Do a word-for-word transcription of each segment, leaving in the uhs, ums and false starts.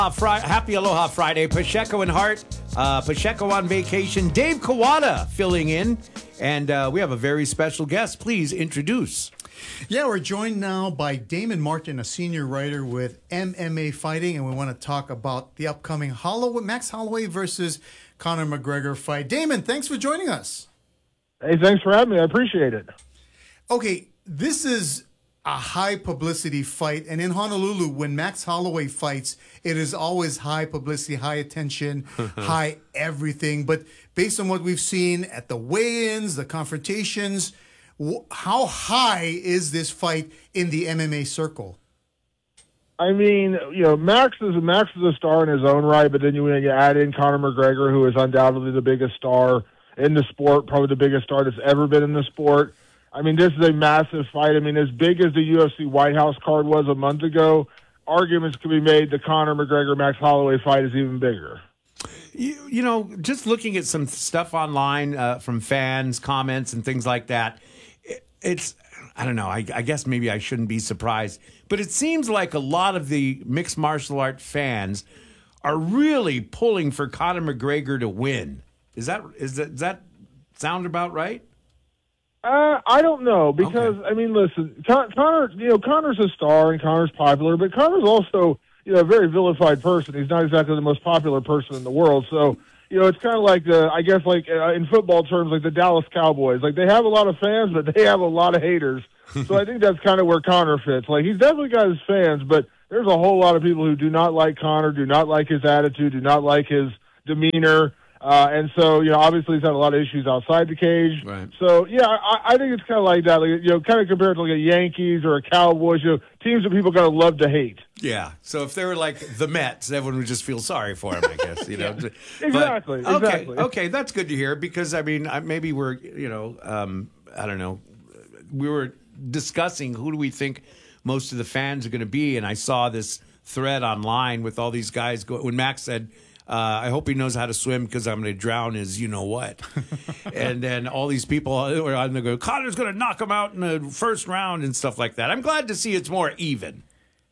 Uh, Fri- Happy Aloha Friday. Pacheco and Hart. Uh, Pacheco on vacation. Dave Kawada filling in. And uh, we have a very special guest. Please introduce. Yeah, we're joined now by Damon Martin, a senior writer with M M A Fighting, and we want to talk about the upcoming Holloway, Max Holloway versus Conor McGregor fight. Damon, thanks for joining us. Hey, thanks for having me. I appreciate it. Okay, this is a high publicity fight, and in Honolulu, when Max Holloway fights, it is always high publicity, high attention, high everything. But based on what we've seen at the weigh-ins, the confrontations, wh- how high is this fight in the M M A circle? I mean, you know, Max is Max is a star in his own right, but then you, you add in Conor McGregor, who is undoubtedly the biggest star in the sport, probably the biggest star that's ever been in the sport. I mean, this is a massive fight. I mean, as big as the U F C White House card was a month ago, arguments could be made the Conor McGregor-Max Holloway fight is even bigger. You, you know, just looking at some stuff online uh, from fans, comments, and things like that, it, it's, I don't know, I, I guess maybe I shouldn't be surprised, but it seems like a lot of the mixed martial art fans are really pulling for Conor McGregor to win. Is that, is that, does that sound about right? Uh, I don't know because okay. I mean, listen, Con- Conor, you know, Conor's a star and Conor's popular, but Conor's also, you know, a very vilified person. He's not exactly the most popular person in the world. So, you know, it's kind of like the, I guess, like uh, in football terms, like the Dallas Cowboys. Like they have a lot of fans, but they have a lot of haters. So I think that's kind of where Conor fits. Like he's definitely got his fans, but there's a whole lot of people who do not like Conor, do not like his attitude, do not like his demeanor. Uh, and so, you know, obviously he's had a lot of issues outside the cage. Right. So, yeah, I, I think it's kind of like that, like, you know, kind of compared to like a Yankees or a Cowboys, you know, teams that people kind of love to hate. Yeah. So if they were like the Mets, everyone would just feel sorry for them, I guess, you know. yeah. But, exactly. Okay. Exactly. Okay. That's good to hear because, I mean, maybe we're, you know, um, I don't know, we were discussing who do we think most of the fans are going to be. And I saw this thread online with all these guys go, when Max said, Uh, I hope he knows how to swim because I'm going to drown his you-know-what. And then all these people are on the go, Conor's going to knock him out in the first round and stuff like that. I'm glad to see it's more even.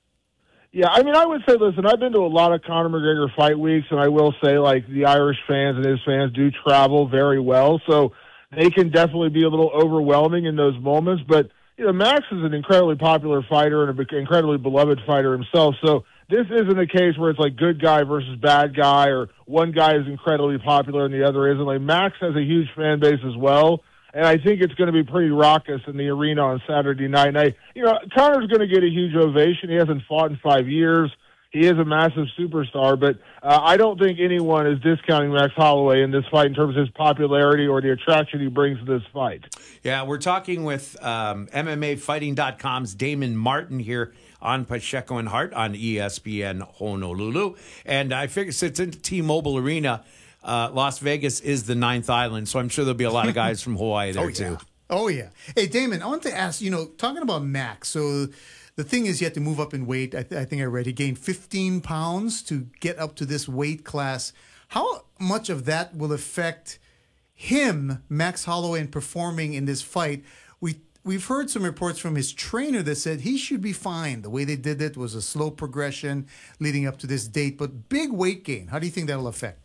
Yeah, I mean, I would say, listen, I've been to a lot of Conor McGregor fight weeks, and I will say, like, the Irish fans and his fans do travel very well, so they can definitely be a little overwhelming in those moments. But, you know, Max is an incredibly popular fighter and an incredibly beloved fighter himself, so this isn't a case where it's like good guy versus bad guy or one guy is incredibly popular and the other isn't. Like Max has a huge fan base as well, and I think it's going to be pretty raucous in the arena on Saturday night. And I, you know, Conor's going to get a huge ovation. He hasn't fought in five years. He is a massive superstar, but uh, I don't think anyone is discounting Max Holloway in this fight in terms of his popularity or the attraction he brings to this fight. Yeah, we're talking with um, M M A Fighting dot com's Damon Martin here on Pacheco and Hart on E S P N Honolulu. And I figure since it's T-Mobile Arena, uh, Las Vegas is the ninth island, so I'm sure there'll be a lot of guys from Hawaii there, oh, yeah. too. Oh, yeah. Hey, Damon, I want to ask, you know, talking about Max, so the thing is you have to move up in weight. I, th- I think I read he gained fifteen pounds to get up to this weight class. How much of that will affect him, Max Holloway, in performing in this fight? We We've heard some reports from his trainer that said he should be fine. The way they did it was a slow progression leading up to this date, but big weight gain. How do you think that'll affect?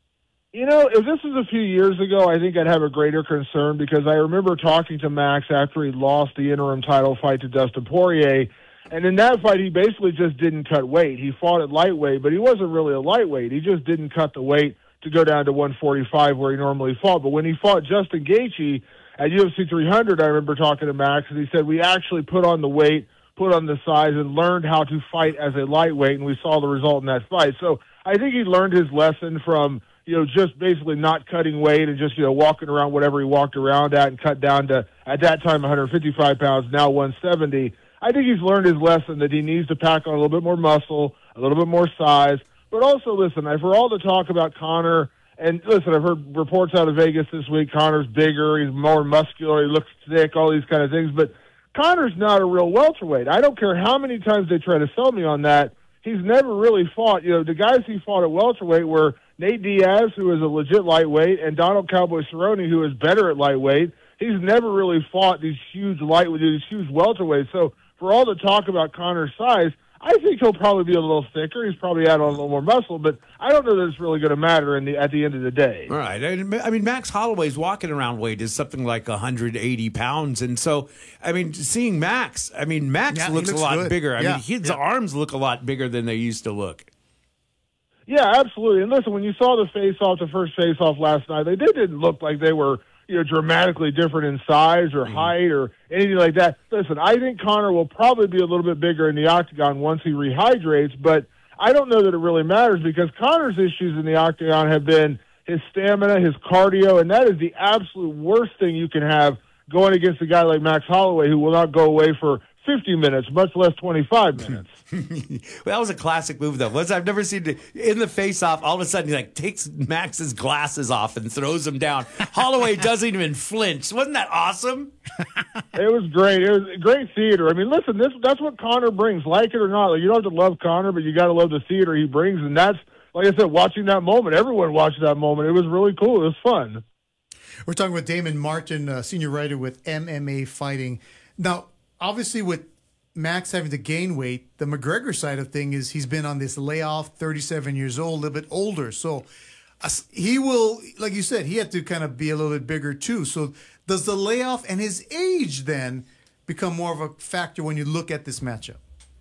You know, if this was a few years ago, I think I'd have a greater concern because I remember talking to Max after he lost the interim title fight to Dustin Poirier, and in that fight he basically just didn't cut weight. He fought at lightweight, but he wasn't really a lightweight. He just didn't cut the weight to go down to one forty-five where he normally fought. But when he fought Justin Gaethje at U F C three hundred, I remember talking to Max, and he said, we actually put on the weight, put on the size, and learned how to fight as a lightweight, and we saw the result in that fight. So I think he learned his lesson from, you know, just basically not cutting weight and just, you know, walking around whatever he walked around at and cut down to, at that time, one fifty-five pounds, now one seventy. I think he's learned his lesson that he needs to pack on a little bit more muscle, a little bit more size. But also, listen, for all the talk about Conor, and listen, I've heard reports out of Vegas this week, Conor's bigger, he's more muscular, he looks thick, all these kind of things. But Conor's not a real welterweight. I don't care how many times they try to sell me on that. He's never really fought. You know, the guys he fought at welterweight were Nate Diaz, who is a legit lightweight, and Donald Cowboy Cerrone, who is better at lightweight. He's never really fought these huge lightweight, these huge welterweights. So for all the talk about Conor's size, I think he'll probably be a little thicker. He's probably add on a little more muscle, but I don't know that it's really going to matter in the at the end of the day. All right. I mean, Max Holloway's walking around weight is something like one hundred eighty pounds. And so, I mean, seeing Max, I mean, Max Yeah, he looks, looks a lot good. bigger. I Yeah. mean, his Yeah. arms look a lot bigger than they used to look. Yeah, absolutely. And listen, when you saw the face-off, the first face-off last night, they didn't look like they were, you know, dramatically different in size or height or anything like that. Listen, I think Conor will probably be a little bit bigger in the octagon once he rehydrates, but I don't know that it really matters because Conor's issues in the octagon have been his stamina, his cardio, and that is the absolute worst thing you can have going against a guy like Max Holloway who will not go away for fifty minutes, much less twenty-five minutes. Well, that was a classic move, though. Was I've never seen it in the face-off. All of a sudden, he like takes Max's glasses off and throws them down. Holloway doesn't even flinch. Wasn't that awesome? It was great. It was great theater. I mean, listen, this that's what Conor brings, like it or not. Like, you don't have to love Conor, but you got to love the theater he brings, and that's, like I said, watching that moment. Everyone watched that moment. It was really cool. It was fun. We're talking with Damon Martin, uh, senior writer with M M A Fighting. Now, obviously, with Max having to gain weight, the McGregor side of thing is he's been on this layoff, thirty-seven years old, a little bit older. So uh, he will, like you said, he had to kind of be a little bit bigger too. So does the layoff and his age then become more of a factor when you look at this matchup?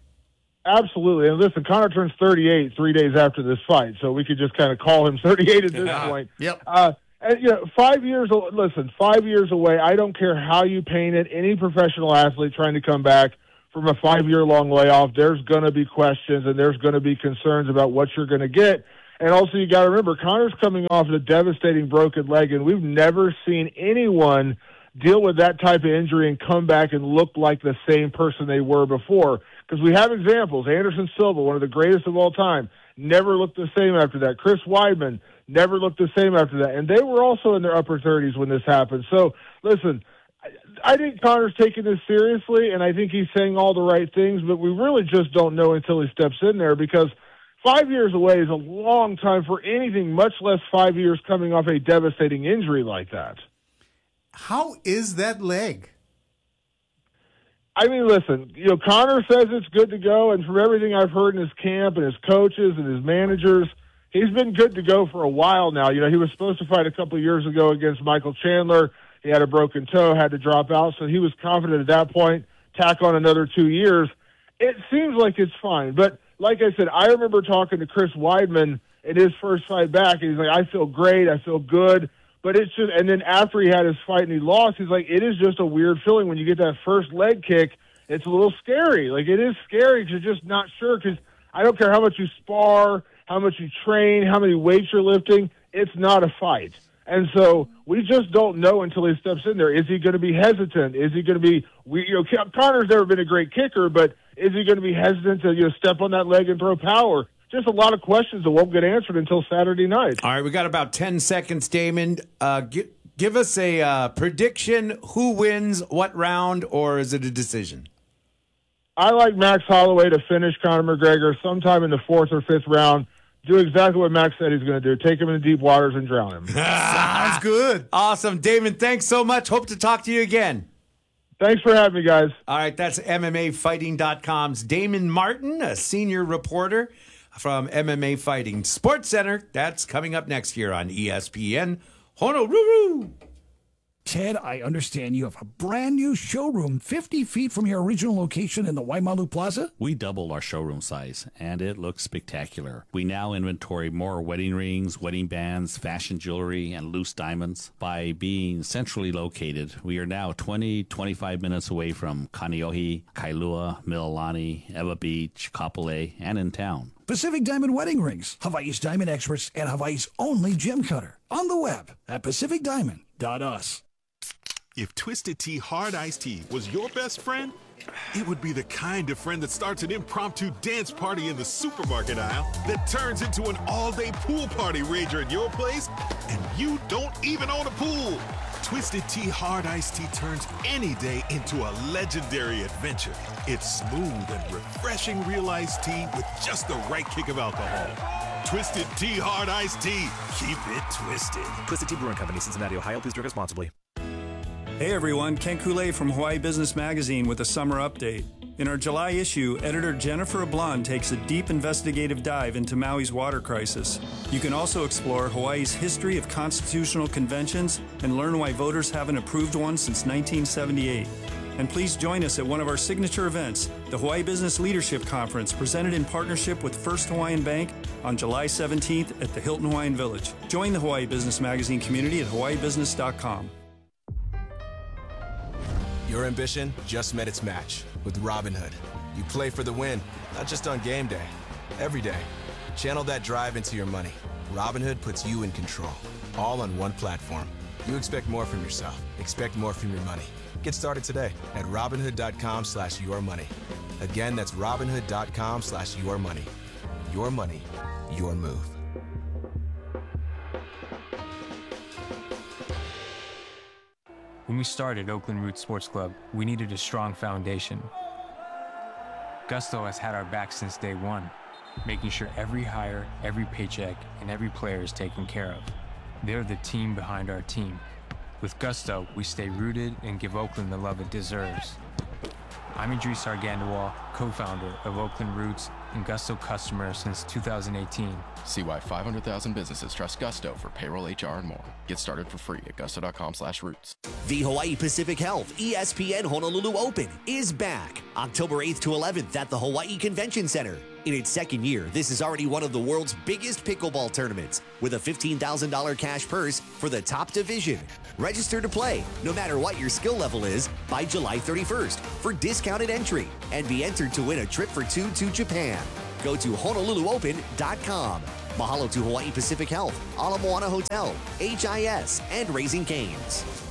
Absolutely. And listen, Conor turns thirty-eight three days after this fight, so we could just kind of call him thirty-eight at this point. Yep. Uh, and, you know, five years, listen, five years away, I don't care how you paint it, any professional athlete trying to come back from a five-year-long layoff, there's going to be questions and there's going to be concerns about what you're going to get. And also, you got to remember, Conor's coming off a devastating broken leg, and we've never seen anyone deal with that type of injury and come back and look like the same person they were before. Because we have examples. Anderson Silva, one of the greatest of all time, never looked the same after that. Chris Weidman never looked the same after that. And they were also in their upper thirties when this happened. So, listen, I think Conor's taking this seriously, and I think he's saying all the right things, but we really just don't know until he steps in there because five years away is a long time for anything, much less five years coming off a devastating injury like that. How is that leg? I mean, listen, you know, Conor says it's good to go, and from everything I've heard in his camp and his coaches and his managers, he's been good to go for a while now. You know, he was supposed to fight a couple of years ago against Michael Chandler. He had a broken toe, had to drop out, so he was confident at that point, tack on another two years. It seems like it's fine. But like I said, I remember talking to Chris Weidman in his first fight back, and he's like, I feel great, I feel good. But it's just, and then after he had his fight and he lost, he's like, it is just a weird feeling when you get that first leg kick. It's a little scary. Like, it is scary because you're just not sure because I don't care how much you spar, how much you train, how many weights you're lifting. It's not a fight. And so we just don't know until he steps in there. Is he going to be hesitant? Is he going to be, we, you know, Conor's never been a great kicker, but is he going to be hesitant to, you know, step on that leg and throw power? Just a lot of questions that won't get answered until Saturday night. All right, we got about ten seconds, Damon. Uh, give, give us a uh, prediction. Who wins, what round, or is it a decision? I like Max Holloway to finish Conor McGregor sometime in the fourth or fifth round. Do exactly what Max said he's going to do. Take him into deep waters and drown him. Sounds good. Awesome. Damon, thanks so much. Hope to talk to you again. Thanks for having me, guys. All right, that's M M A Fighting dot com's Damon Martin, a senior reporter from M M A Fighting Sports Center. That's coming up next here on E S P N Honolulu. Ted, I understand you have a brand new showroom fifty feet from your original location in the Waimalu Plaza? We doubled our showroom size, and it looks spectacular. We now inventory more wedding rings, wedding bands, fashion jewelry, and loose diamonds. By being centrally located, we are now twenty, twenty-five minutes away from Kaneohe, Kailua, Mililani, Ewa Beach, Kapolei, and in town. Pacific Diamond Wedding Rings, Hawaii's diamond experts and Hawaii's only gem cutter. On the web at pacific diamond dot u s. If Twisted Tea Hard Iced Tea was your best friend, it would be the kind of friend that starts an impromptu dance party in the supermarket aisle that turns into an all-day pool party rager at your place, and you don't even own a pool. Twisted Tea Hard Iced Tea turns any day into a legendary adventure. It's smooth and refreshing real iced tea with just the right kick of alcohol. Twisted Tea Hard Iced Tea. Keep it twisted. Twisted Tea Brewing Company, Cincinnati, Ohio. Please drink responsibly. Hey everyone, Ken Kool-Aid from Hawaii Business Magazine with a summer update. In our July issue, editor Jennifer Ablon takes a deep investigative dive into Maui's water crisis. You can also explore Hawaii's history of constitutional conventions and learn why voters haven't approved one since nineteen seventy-eight. And please join us at one of our signature events, the Hawaii Business Leadership Conference, presented in partnership with First Hawaiian Bank on July seventeenth at the Hilton Hawaiian Village. Join the Hawaii Business Magazine community at hawaii business dot com. Your ambition just met its match with Robinhood. You play for the win, not just on game day, every day. Channel that drive into your money. Robinhood puts you in control, all on one platform. You expect more from yourself. Expect more from your money. Get started today at robinhood dot com slash your money. Again, that's robinhood dot com slash your money. Your money, your move. When we started Oakland Roots Sports Club, we needed a strong foundation. Gusto has had our back since day one, making sure every hire, every paycheck, and every player is taken care of. They're the team behind our team. With Gusto, we stay rooted and give Oakland the love it deserves. I'm Idris Argandawal, co-founder of Oakland Roots and Gusto customer since two thousand eighteen. See why five hundred thousand businesses trust Gusto for payroll, H R, and more. Get started for free at gusto dot com slash roots. The Hawaii Pacific Health E S P N Honolulu Open is back October eighth to eleventh at the Hawaii Convention Center. In its second year, this is already one of the world's biggest pickleball tournaments with a fifteen thousand dollars cash purse for the top division. Register to play, no matter what your skill level is, by July thirty-first for discounted entry and be entered to win a trip for two to Japan. Go to honolulu open dot com. Mahalo to Hawaii Pacific Health, Ala Moana Hotel, H I S, and Raising Cane's.